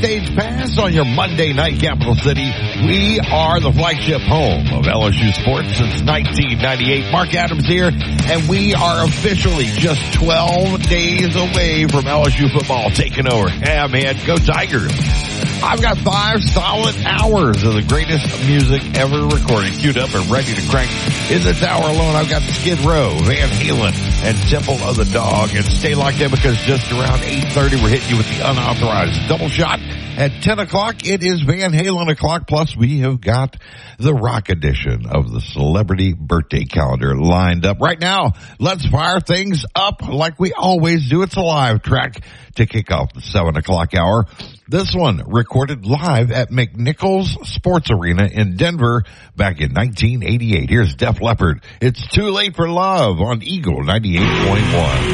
Stage pass on your Monday night, Capital City. We are the flagship home of LSU sports since 1998. Mark Adams here, and we are officially just 12 days away from LSU football taking over. Yeah, man, go Tigers. I've got 5 solid hours of the greatest music ever recorded, queued up and ready to crank. In this hour alone, I've got Skid Row, Van Halen, and Temple of the Dog. And stay locked in because just around 8:30, we're hitting you with the unauthorized double shot. At 10 o'clock, it is Van Halen o'clock. Plus, we have got the rock edition of the celebrity birthday calendar lined up. Right now, let's fire things up like we always do. It's a live track to kick off the 7 o'clock hour. This one recorded live at McNichols Sports Arena in Denver back in 1988. Here's Def Leppard. It's Too Late for Love on Eagle 98.1.